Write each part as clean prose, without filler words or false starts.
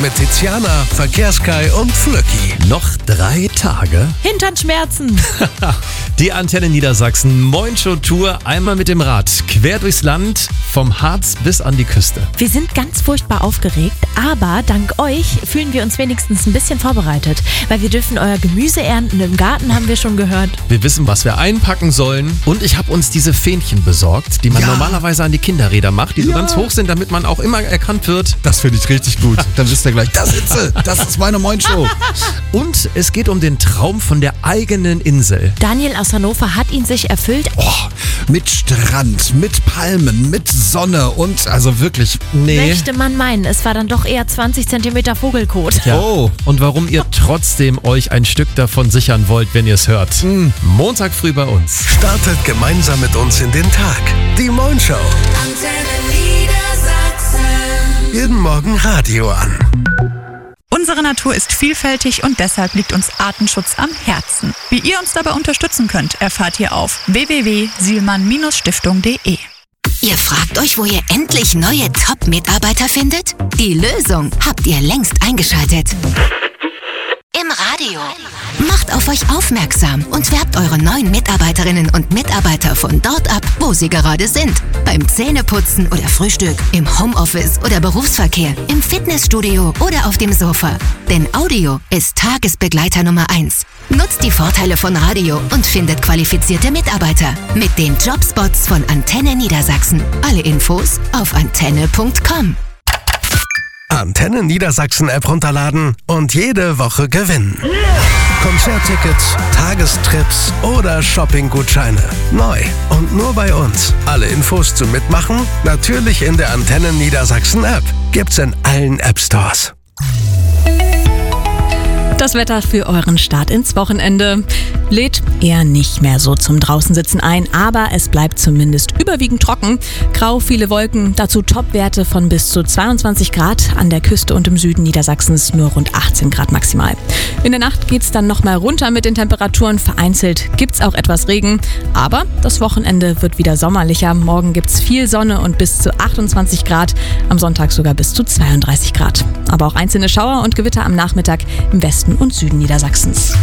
mit Tiziana, Verkehrskai und Flöcki. Noch 3 Tage. Hinternschmerzen. Die Antenne Niedersachsen Moin-Show-Tour einmal mit dem Rad. Quer durchs Land, vom Harz bis an die Küste. Wir sind ganz furchtbar aufgeregt, aber dank euch fühlen wir uns wenigstens ein bisschen vorbereitet. Weil wir dürfen euer Gemüse ernten im Garten, haben wir schon gehört. Wir wissen, was wir einpacken sollen. Und ich habe uns diese Fähnchen besorgt, die man normalerweise an die Kinderräder macht, die so ganz hoch sind, damit man auch immer erkannt wird. Das finde ich richtig gut. Dann wisst ihr gleich, da sitze, das ist meine Moin-Show. Und es geht um den Traum von der eigenen Insel. Daniel aus Hannover hat ihn sich erfüllt. Mit Strand, mit Palmen, mit Sonne und also wirklich, Möchte man meinen, es war dann doch eher 20 cm Vogelkot. Ja. Und warum ihr trotzdem euch ein Stück davon sichern wollt, wenn ihr es hört. Montag früh bei uns. Startet gemeinsam mit uns in den Tag. Die Moin-Show. Antenne Niedersachsen. Jeden Morgen Radio an. Unsere Natur ist vielfältig und deshalb liegt uns Artenschutz am Herzen. Wie ihr uns dabei unterstützen könnt, erfahrt ihr auf www.sielmann-stiftung.de. Ihr fragt euch, wo ihr endlich neue Top-Mitarbeiter findet? Die Lösung habt ihr längst eingeschaltet. Im Radio. Macht auf euch aufmerksam und werbt eure neuen Mitarbeiterinnen und Mitarbeiter von dort ab, wo sie gerade sind. Beim Zähneputzen oder Frühstück, im Homeoffice oder Berufsverkehr, im Fitnessstudio oder auf dem Sofa. Denn Audio ist Tagesbegleiter Nummer 1. Nutzt die Vorteile von Radio und findet qualifizierte Mitarbeiter mit den Jobspots von Antenne Niedersachsen. Alle Infos auf antenne.com. Antenne Niedersachsen App runterladen und jede Woche gewinnen. Konzerttickets, Tagestrips oder Shoppinggutscheine. Neu und nur bei uns. Alle Infos zum Mitmachen natürlich in der Antenne Niedersachsen App. Gibt's in allen App Stores. Das Wetter für euren Start ins Wochenende lädt eher nicht mehr so zum Draußensitzen ein, aber es bleibt zumindest überwiegend trocken. Grau, viele Wolken, dazu Topwerte von bis zu 22 Grad. An der Küste und im Süden Niedersachsens nur rund 18 Grad maximal. In der Nacht geht's dann nochmal runter mit den Temperaturen. Vereinzelt gibt's auch etwas Regen, aber das Wochenende wird wieder sommerlicher. Morgen gibt's viel Sonne und bis zu 28 Grad, am Sonntag sogar bis zu 32 Grad. Aber auch einzelne Schauer und Gewitter am Nachmittag im Westen und Süden Niedersachsens.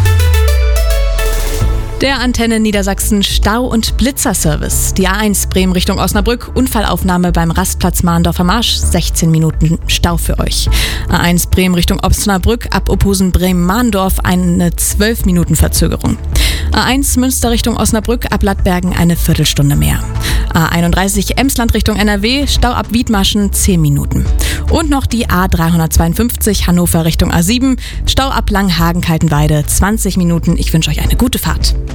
Der Antenne Niedersachsen Stau- und Blitzerservice. Die A1 Bremen Richtung Osnabrück. Unfallaufnahme beim Rastplatz Mahndorfer Marsch. 16 Minuten Stau für euch. A1 Bremen Richtung Osnabrück. Ab Ophusen Bremen-Mahndorf eine 12 Minuten Verzögerung. A1 Münster Richtung Osnabrück. Ab Lattbergen eine Viertelstunde mehr. A31 Emsland Richtung NRW. Stau ab Wiedmaschen 10 Minuten. Und noch die A352 Hannover Richtung A7. Stau ab Langhagen-Kaltenweide 20 Minuten. Ich wünsche euch eine gute Fahrt.